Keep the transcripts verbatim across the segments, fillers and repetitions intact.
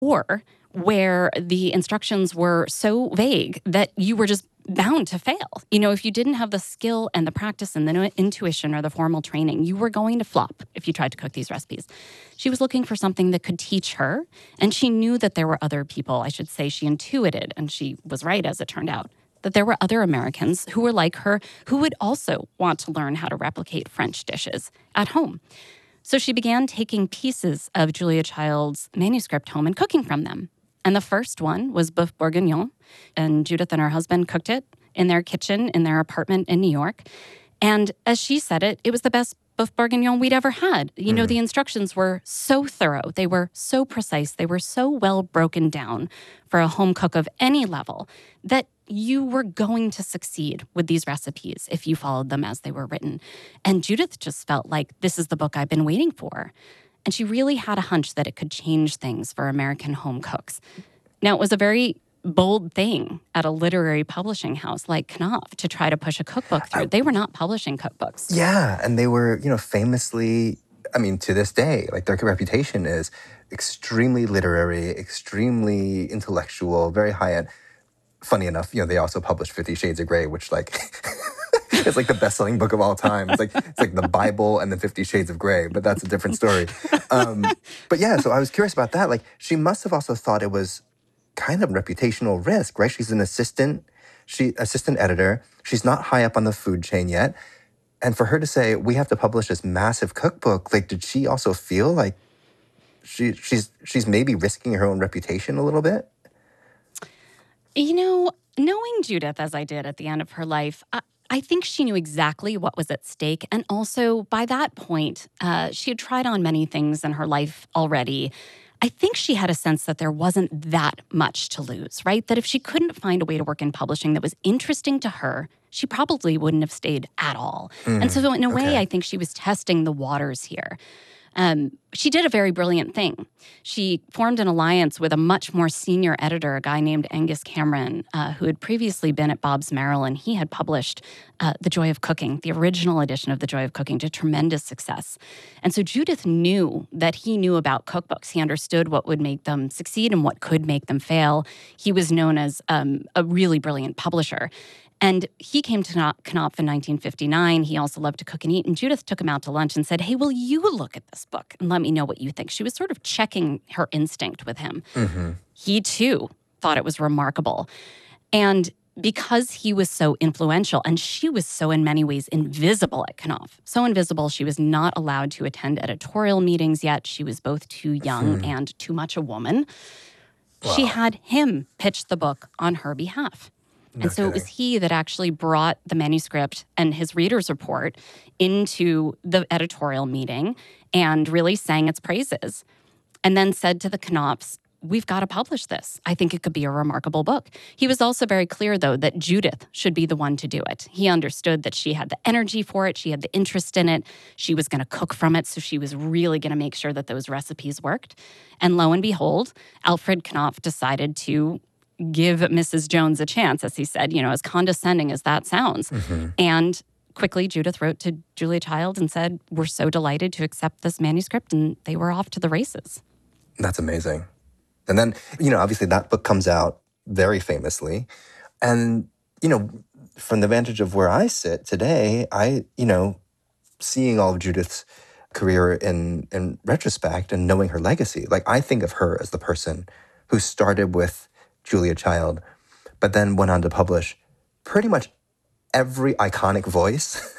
or where the instructions were so vague that you were just bound to fail. You know, if you didn't have the skill and the practice and the intuition or the formal training, you were going to flop if you tried to cook these recipes. She was looking for something that could teach her, and she knew that there were other people, I should say she intuited, and she was right as it turned out, that there were other Americans who were like her who would also want to learn how to replicate French dishes at home. So she began taking pieces of Julia Child's manuscript home and cooking from them. And the first one was Boeuf Bourguignon, and Judith and her husband cooked it in their kitchen in their apartment in New York. And as she said it, it was the best Boeuf Bourguignon we'd ever had. You mm. know, the instructions were so thorough. They were so precise. They were so well broken down for a home cook of any level that you were going to succeed with these recipes if you followed them as they were written. And Judith just felt like, this is the book I've been waiting for. And she really had a hunch that it could change things for American home cooks. Now, it was a very bold thing at a literary publishing house like Knopf to try to push a cookbook through. I, they were not publishing cookbooks. Yeah, and they were, you know, famously, I mean, to this day, like their reputation is extremely literary, extremely intellectual, very high-end. Funny enough, you know, they also published Fifty Shades of Grey, which like... It's like the best-selling book of all time. It's like it's like the Bible and the Fifty Shades of Grey, but that's a different story. Um, but yeah, so I was curious about that. Like, she must have also thought it was kind of reputational risk, right? She's an assistant, she assistant editor. She's not high up on the food chain yet, and for her to say we have to publish this massive cookbook, like, did she also feel like she she's she's maybe risking her own reputation a little bit? You know, knowing Judith as I did at the end of her life, I, I think she knew exactly what was at stake. And also, by that point, uh, she had tried on many things in her life already. I think she had a sense that there wasn't that much to lose, right? That if she couldn't find a way to work in publishing that was interesting to her, she probably wouldn't have stayed at all. Mm, and so in a okay. way, I think she was testing the waters here. Um, she did a very brilliant thing. She formed an alliance with a much more senior editor, a guy named Angus Cameron, uh, who had previously been at Bobbs-Merrill, and he had published uh, The Joy of Cooking, the original edition of The Joy of Cooking, to tremendous success. And so Judith knew that he knew about cookbooks. He understood what would make them succeed and what could make them fail. He was known as um, a really brilliant publisher. And he came to Knopf in nineteen fifty-nine. He also loved to cook and eat. And Judith took him out to lunch and said, hey, will you look at this book and let me know what you think? She was sort of checking her instinct with him. Mm-hmm. He, too, thought it was remarkable. And because he was so influential, and she was so in many ways invisible at Knopf, so invisible she was not allowed to attend editorial meetings yet. She was both too young hmm. and too much a woman. Wow. She had him pitch the book on her behalf. And no so kidding. It was he that actually brought the manuscript and his reader's report into the editorial meeting and really sang its praises. And then said to the Knopfs, we've got to publish this. I think it could be a remarkable book. He was also very clear, though, that Judith should be the one to do it. He understood that she had the energy for it. She had the interest in it. She was going to cook from it. So she was really going to make sure that those recipes worked. And lo and behold, Alfred Knopf decided to give Missus Jones a chance, as he said, you know, as condescending as that sounds. Mm-hmm. And quickly, Judith wrote to Julia Child and said, we're so delighted to accept this manuscript, and they were off to the races. That's amazing. And then, you know, obviously that book comes out very famously. And, you know, from the vantage of where I sit today, I, you know, seeing all of Judith's career in, in retrospect and knowing her legacy, like I think of her as the person who started with Julia Child, but then went on to publish pretty much every iconic voice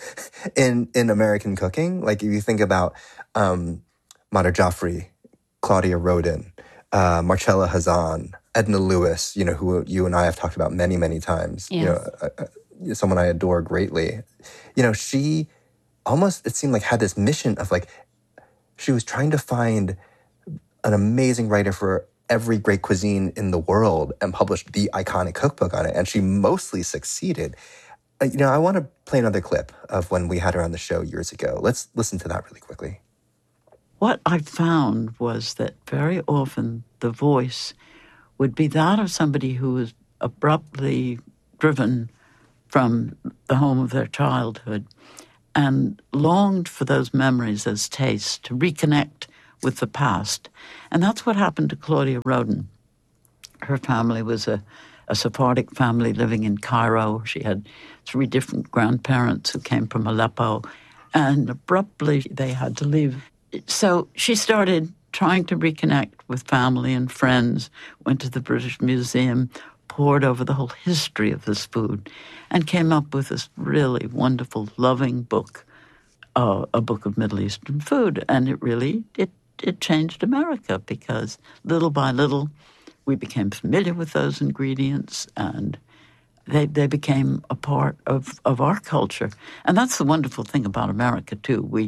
in in American cooking. Like if you think about um, Madhur Jaffrey, Claudia Roden, uh, Marcella Hazan, Edna Lewis, you know, who you and I have talked about many, many times. Yes. You know, uh, uh, someone I adore greatly. You know, she almost, it seemed like, had this mission of like, she was trying to find an amazing writer for every great cuisine in the world and published the iconic cookbook on it. And she mostly succeeded. Uh, you know, I want to play another clip of when we had her on the show years ago. Let's listen to that really quickly. What I found was that very often the voice would be that of somebody who was abruptly driven from the home of their childhood and longed for those memories as taste, to reconnect with the past. And that's what happened to Claudia Roden. Her family was a, a Sephardic family living in Cairo. She had three different grandparents who came from Aleppo, and abruptly they had to leave. So she started trying to reconnect with family and friends, went to the British Museum, pored over the whole history of this food, and came up with this really wonderful, loving book, uh, a book of Middle Eastern food. And it really, it, it changed America, because little by little, we became familiar with those ingredients, and they they became a part of, of our culture. And that's the wonderful thing about America, too. We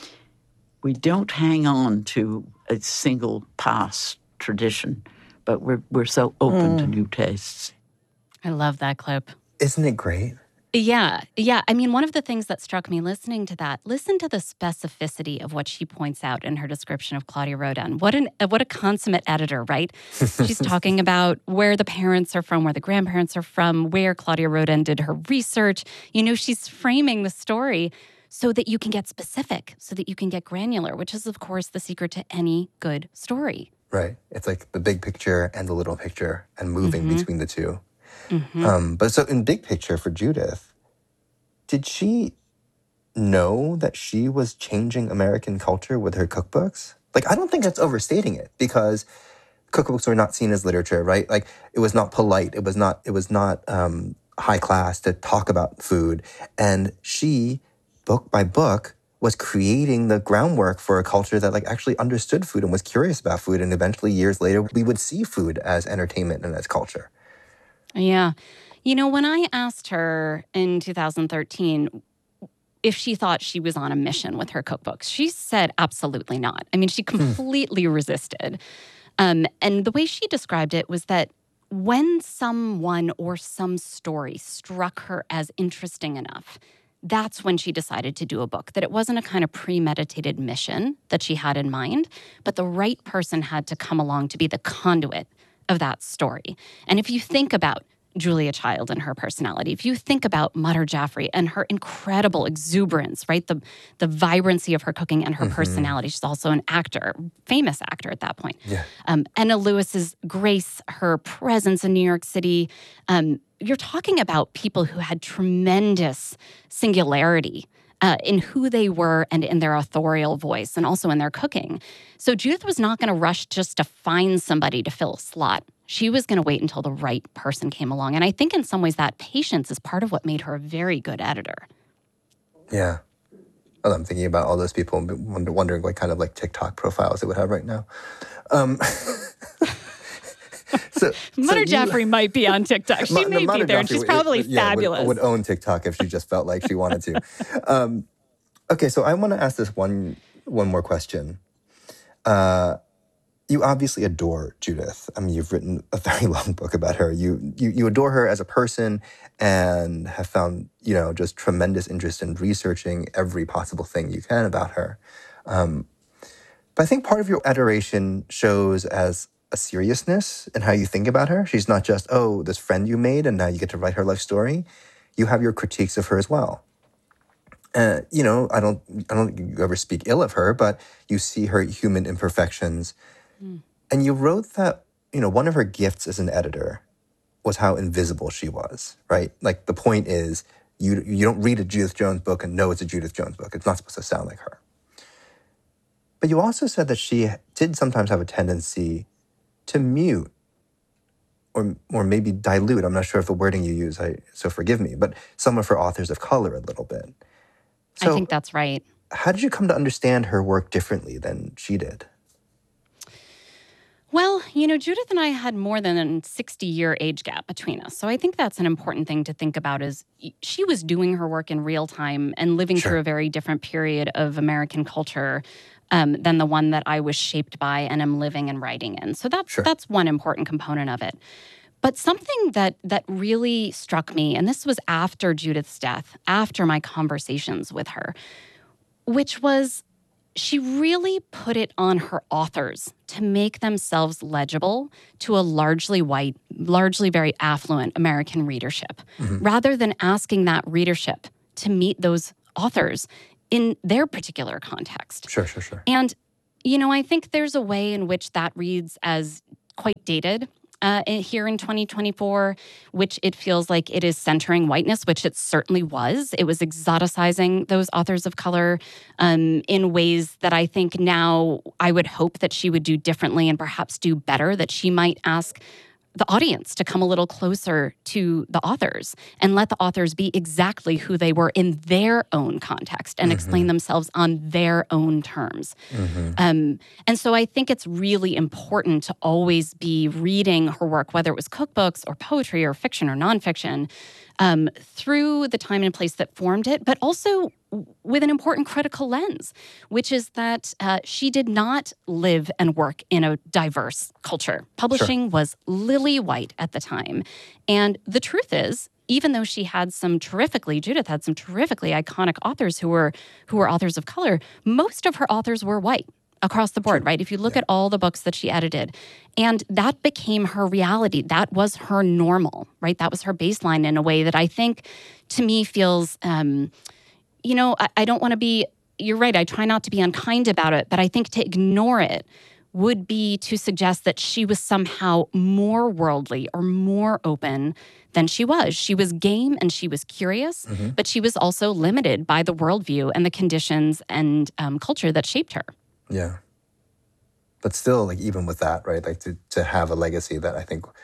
we don't hang on to a single past tradition, but we're we're so open mm. to new tastes. I love that clip. Isn't it great? Yeah, yeah. I mean, one of the things that struck me listening to that, listen to the specificity of what she points out in her description of Claudia Roden. What an what a consummate editor, right? She's talking about where the parents are from, where the grandparents are from, where Claudia Roden did her research. You know, she's framing the story so that you can get specific, so that you can get granular, which is, of course, the secret to any good story. Right. It's like the big picture and the little picture and moving mm-hmm. between the two. Mm-hmm. Um, but so in big picture for Judith, did she know that she was changing American culture with her cookbooks? Like, I don't think that's overstating it, because cookbooks were not seen as literature, right? Like, it was not polite. It was not, it was not um, high class to talk about food. And she, book by book, was creating the groundwork for a culture that like actually understood food and was curious about food. And eventually, years later, we would see food as entertainment and as culture. Yeah. You know, when I asked her in two thousand thirteen if she thought she was on a mission with her cookbooks, she said absolutely not. I mean, she completely hmm. resisted. Um, and the way she described it was that when someone or some story struck her as interesting enough, that's when she decided to do a book, that it wasn't a kind of premeditated mission that she had in mind, but the right person had to come along to be the conduit of that story. And if you think about Julia Child and her personality, if you think about Madhur Jaffrey and her incredible exuberance, right? The the vibrancy of her cooking and her mm-hmm. personality. She's also an actor, famous actor at that point. Yeah. Um, Enna Lewis's grace, her presence in New York City. Um, you're talking about people who had tremendous singularity Uh, in who they were and in their authorial voice, and also in their cooking. So Judith was not going to rush just to find somebody to fill a slot. She was going to wait until the right person came along. And I think in some ways that patience is part of what made her a very good editor. Yeah. Well, I'm thinking about all those people and wondering what kind of like TikTok profiles they would have right now. Um, so, Madhur so Jaffrey you, might be on TikTok. She Ma- may no, be there, and she's probably would, yeah, fabulous. Would, would own TikTok if she just felt like she wanted to. Um, okay, so I want to ask this one one more question. Uh, you obviously adore Judith. I mean, you've written a very long book about her. You, you you adore her as a person and have found, you know, just tremendous interest in researching every possible thing you can about her. Um, but I think part of your adoration shows as a seriousness in how you think about her. She's not just, oh, this friend you made and now you get to write her life story. You have your critiques of her as well. Uh, you know, I don't I don't think you ever speak ill of her, but you see her human imperfections. Mm. And you wrote that, you know, one of her gifts as an editor was how invisible she was, right? Like, the point is, you you don't read a Judith Jones book and know it's a Judith Jones book. It's not supposed to sound like her. But you also said that she did sometimes have a tendency to mute or or maybe dilute, I'm not sure if the wording you use, I, so forgive me, but some of her authors of color a little bit. So I think that's right. How did you come to understand her work differently than she did? Well, you know, Judith and I had more than a sixty-year age gap between us. So I think that's an important thing to think about, is she was doing her work in real time and living sure. through a very different period of American culture um, than the one that I was shaped by and am living and writing in. So that's sure. that's one important component of it. But something that that really struck me, and this was after Judith's death, after my conversations with her, which was she really put it on her authors to make themselves legible to a largely white, largely very affluent American readership, mm-hmm. rather than asking that readership to meet those authors in their particular context. Sure, sure, sure. And You know, I think there's a way in which that reads as quite dated. Uh, here in twenty twenty-four, which it feels like it is centering whiteness, which it certainly was. It was exoticizing those authors of color um, in ways that I think now I would hope that she would do differently and perhaps do better, that she might ask the audience to come a little closer to the authors and let the authors be exactly who they were in their own context and mm-hmm. explain themselves on their own terms. Mm-hmm. Um, and so I think it's really important to always be reading her work, whether it was cookbooks or poetry or fiction or nonfiction, um, through the time and place that formed it, but also with an important critical lens, which is that uh, she did not live and work in a diverse culture. Publishing sure. was lily white at the time. And the truth is, even though she had some terrifically, Judith had some terrifically iconic authors who were who were authors of color, most of her authors were white across the board, right? If you look yeah. at all the books that she edited, and that became her reality. That was her normal, right? That was her baseline in a way that I think, to me, feels... Um, You know, I, I don't want to be, you're right, I try not to be unkind about it, but I think to ignore it would be to suggest that she was somehow more worldly or more open than she was. She was game and she was curious, mm-hmm. but she was also limited by the worldview and the conditions and um, culture that shaped her. Yeah. But still, like, even with that, right, like to, to have a legacy that I think,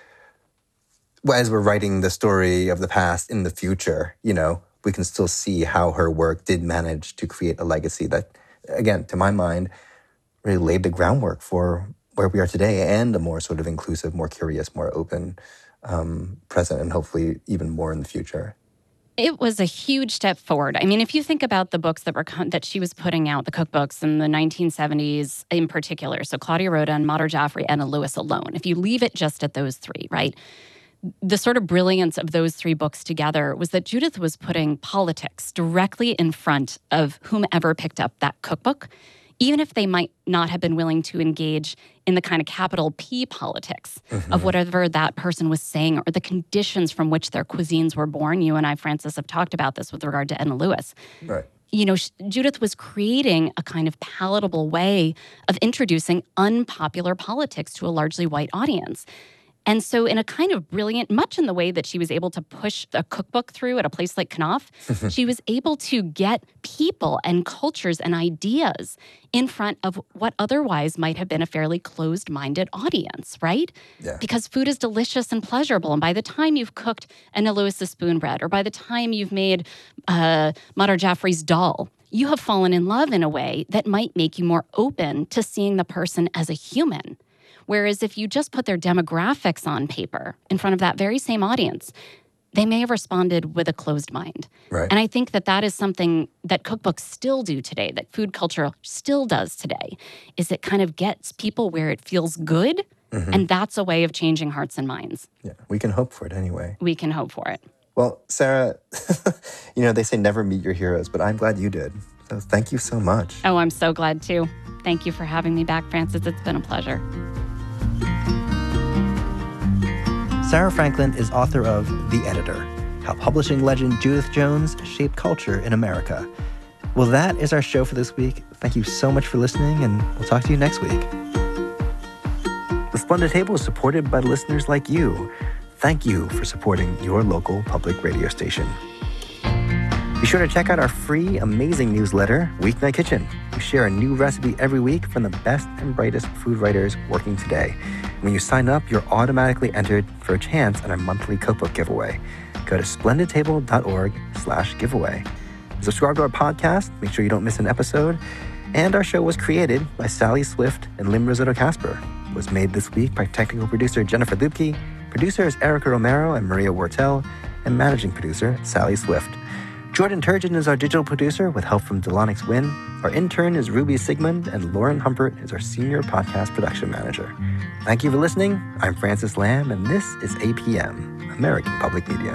well, as we're writing the story of the past in the future, you know, we can still see how her work did manage to create a legacy that, again, to my mind, really laid the groundwork for where we are today and a more sort of inclusive, more curious, more open um, present, and hopefully even more in the future. It was a huge step forward. I mean, if you think about the books that were that she was putting out, the cookbooks in the nineteen seventies in particular, so Claudia Roden, Madhur Jaffrey, Anna Lewis alone, if you leave it just at those three, right? The sort of brilliance of those three books together was that Judith was putting politics directly in front of whomever picked up that cookbook, even if they might not have been willing to engage in the kind of capital P politics mm-hmm. of whatever that person was saying or the conditions from which their cuisines were born. You and I, Francis, have talked about this with regard to Anna Lewis. Right. You know, Judith was creating a kind of palatable way of introducing unpopular politics to a largely white audience. And so in a kind of brilliant, much in the way that she was able to push a cookbook through at a place like Knopf, she was able to get people and cultures and ideas in front of what otherwise might have been a fairly closed-minded audience, right? Yeah. Because food is delicious and pleasurable. And by the time you've cooked Anna Lewis's spoon bread, or by the time you've made uh, Madhur Jaffrey's dal, you have fallen in love in a way that might make you more open to seeing the person as a human. Whereas if you just put their demographics on paper in front of that very same audience, they may have responded with a closed mind. Right. And I think that that is something that cookbooks still do today, that food culture still does today, is it kind of gets people where it feels good, mm-hmm. and that's a way of changing hearts and minds. Yeah, we can hope for it anyway. We can hope for it. Well, Sarah, you know, they say never meet your heroes, but I'm glad you did. So thank you so much. Oh, I'm so glad too. Thank you for having me back, Francis. It's been a pleasure. Sarah Franklin is author of The Editor, How Publishing Legend Judith Jones Shaped Culture in America. Well, that is our show for this week. Thank you so much for listening, and we'll talk to you next week. The Splendid Table is supported by listeners like you. Thank you for supporting your local public radio station. Be sure to check out our free, amazing newsletter, Weeknight Kitchen. We share a new recipe every week from the best and brightest food writers working today. When you sign up, you're automatically entered for a chance at our monthly cookbook giveaway. Go to splendidtable.org slash giveaway. Subscribe to our podcast. Make sure you don't miss an episode. And our show was created by Sally Swift and Lim Risotto Casper. It was made this week by technical producer Jennifer Lubke, producers Erica Romero and Maria Wortel, and managing producer Sally Swift. Jordan Turgeon is our digital producer with help from Delonix Wynn. Our intern is Ruby Sigmund, and Lauren Humpert is our senior podcast production manager. Thank you for listening. I'm Francis Lamb, and this is A P M, American Public Media.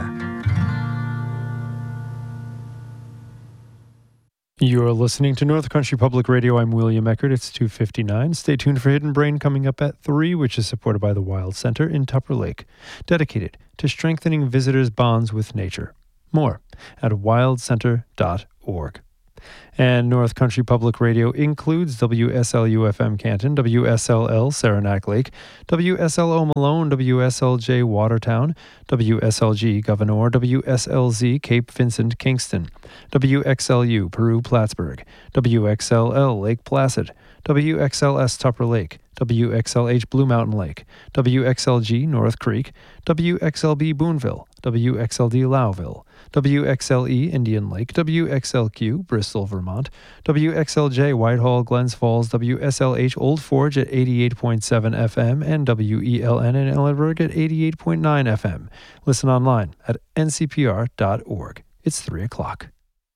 You're listening to North Country Public Radio. I'm William Eckert. It's two fifty-nine. Stay tuned for Hidden Brain coming up at three, which is supported by the Wild Center in Tupper Lake, dedicated to strengthening visitors' bonds with nature. More at wild center dot org. And North Country Public Radio includes W S L U F M Canton, W S L L Saranac Lake, W S L O Malone, W S L J Watertown, W S L G Gouverneur, W S L Z Cape Vincent Kingston, W X L U Peru Plattsburgh, W X L L Lake Placid, W X L S Tupper Lake, W X L H Blue Mountain Lake, W X L G North Creek, W X L B Boonville, W X L D Lowville, W X L E Indian Lake, W X L Q Bristol, Vermont, W X L J Whitehall, Glens Falls, W S L H Old Forge at eighty-eight point seven F M, and W E L N in Ellenburg at eighty-eight point nine F M. Listen online at N C P R dot org. It's three o'clock.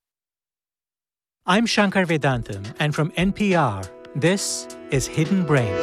I'm Shankar Vedantam, and from N P R, this is Hidden Brain.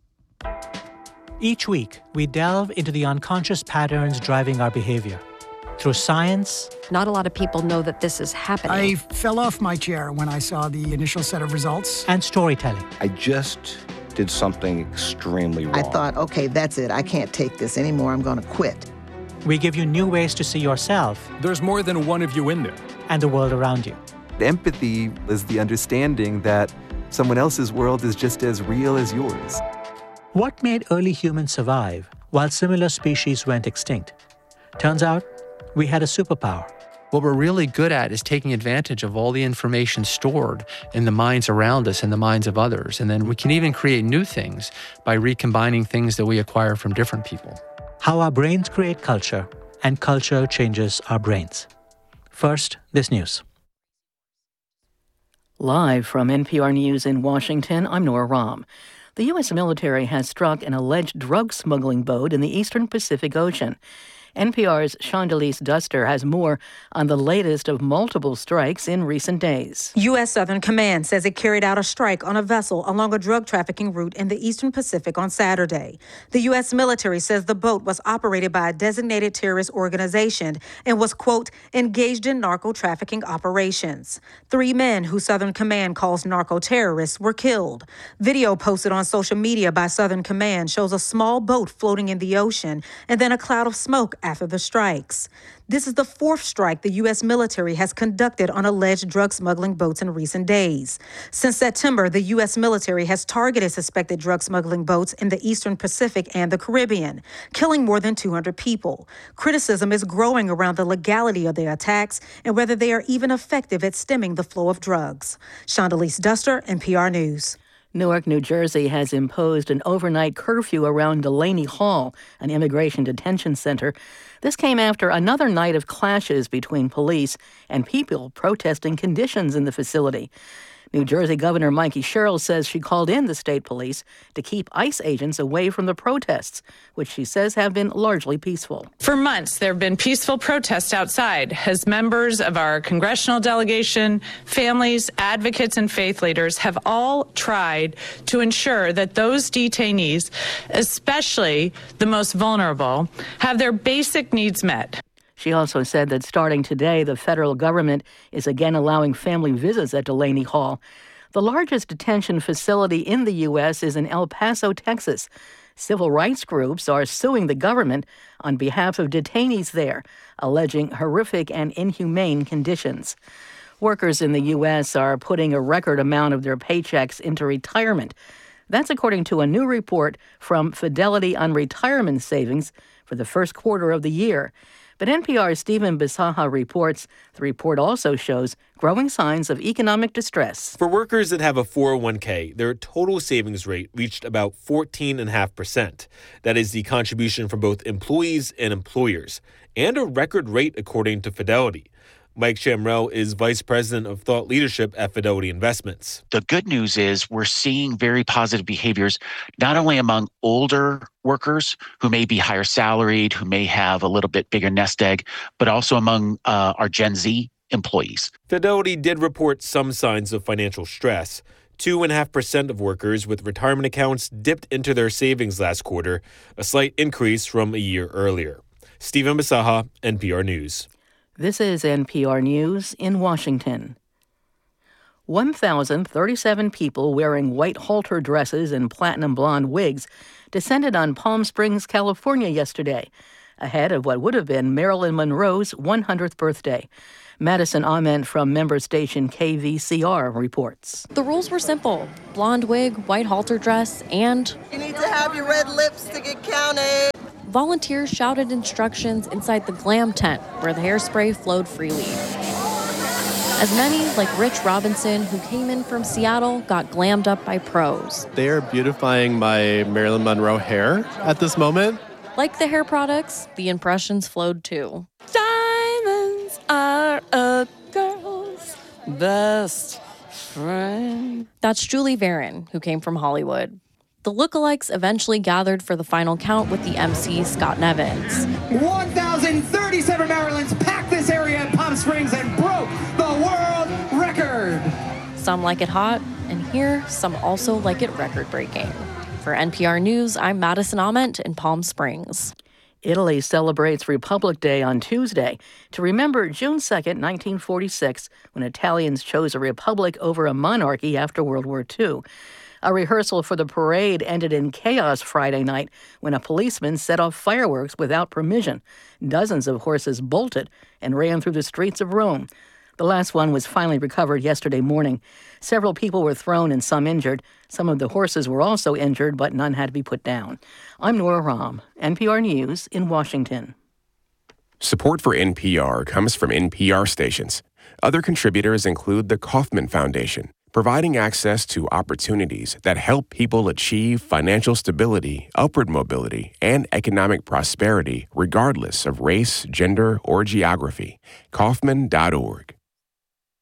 Each week, we delve into the unconscious patterns driving our behavior. Through science... Not a lot of people know that this is happening. I fell off my chair when I saw the initial set of results. And storytelling. I just did something extremely wrong. I thought, okay, that's it. I can't take this anymore. I'm going to quit. We give you new ways to see yourself. There's more than one of you in there. And the world around you. Empathy is the understanding that someone else's world is just as real as yours. What made early humans survive while similar species went extinct? Turns out, we had a superpower. What we're really good at is taking advantage of all the information stored in the minds around us and the minds of others. And then we can even create new things by recombining things that we acquire from different people. How our brains create culture, and culture changes our brains. First, this news. Live from N P R News in Washington, I'm Nora Rahm. The U S military has struck an alleged drug smuggling boat in the eastern Pacific Ocean. N P R's Shondelise Duster has more on the latest of multiple strikes in recent days. U S. Southern Command says it carried out a strike on a vessel along a drug trafficking route in the eastern Pacific on Saturday. The U S military says the boat was operated by a designated terrorist organization and was, quote, engaged in narco trafficking operations. Three men who Southern Command calls narco terrorists were killed. Video posted on social media by Southern Command shows a small boat floating in the ocean and then a cloud of smoke after the strikes. This is the fourth strike the U S military has conducted on alleged drug smuggling boats in recent days. Since September, the U S military has targeted suspected drug smuggling boats in the eastern Pacific and the Caribbean, killing more than two hundred people. Criticism is growing around the legality of their attacks and whether they are even effective at stemming the flow of drugs. Shondelise Duster, N P R News. Newark, New Jersey has imposed an overnight curfew around Delaney Hall, an immigration detention center. This came after another night of clashes between police and people protesting conditions in the facility. New Jersey Governor Mikey Sherrill says she called in the state police to keep ICE agents away from the protests, which she says have been largely peaceful. For months, there have been peaceful protests outside as members of our congressional delegation, families, advocates, and faith leaders have all tried to ensure that those detainees, especially the most vulnerable, have their basic needs met. She also said that starting today, the federal government is again allowing family visits at Delaney Hall. The largest detention facility in the U S is in El Paso, Texas. Civil rights groups are suing the government on behalf of detainees there, alleging horrific and inhumane conditions. Workers in the U S are putting a record amount of their paychecks into retirement. That's according to a new report from Fidelity on Retirement Savings for the first quarter of the year. But N P R's Stephen Bisaha reports the report also shows growing signs of economic distress. For workers that have a four oh one k, their total savings rate reached about fourteen point five percent. That is the contribution from both employees and employers, and a record rate according to Fidelity. Mike Shamrell is Vice President of Thought Leadership at Fidelity Investments. The good news is we're seeing very positive behaviors, not only among older workers who may be higher salaried, who may have a little bit bigger nest egg, but also among uh, our Gen Z employees. Fidelity did report some signs of financial stress. two point five percent of workers with retirement accounts dipped into their savings last quarter, a slight increase from a year earlier. Stephen Bisaha, N P R News. This is N P R News in Washington. one thousand thirty-seven people wearing white halter dresses and platinum blonde wigs descended on Palm Springs, California yesterday. ahead of what would have been Marilyn Monroe's one hundredth birthday. Madison Ament from member station K V C R reports. The rules were simple. Blonde wig, white halter dress, and... You need to have your red lips to get counted. Volunteers shouted instructions inside the glam tent where the hairspray flowed freely. As many, like Rich Robinson, who came in from Seattle, got glammed up by pros. They are beautifying my Marilyn Monroe hair at this moment. Like the hair products, the impressions flowed too. Diamonds are a girl's best friend. That's Julie Varon, who came from Hollywood. The lookalikes eventually gathered for the final count with the M C, Scott Nevins. one thousand thirty-seven Marilyns packed this area at Palm Springs and broke the world record. Some like it hot, and here, some also like it record-breaking. For N P R News, I'm Madison Ament in Palm Springs. Italy celebrates Republic Day on Tuesday to remember June second, nineteen forty-six, when Italians chose a republic over a monarchy after World War Two. A rehearsal for the parade ended in chaos Friday night when a policeman set off fireworks without permission. Dozens of horses bolted and ran through the streets of Rome. The last one was finally recovered yesterday morning. Several people were thrown and some injured. Some of the horses were also injured, but none had to be put down. I'm Nora Rahm, N P R News in Washington. Support for N P R comes from N P R stations. Other contributors include the Kauffman Foundation, providing access to opportunities that help people achieve financial stability, upward mobility, and economic prosperity regardless of race, gender, or geography. Kauffman dot org.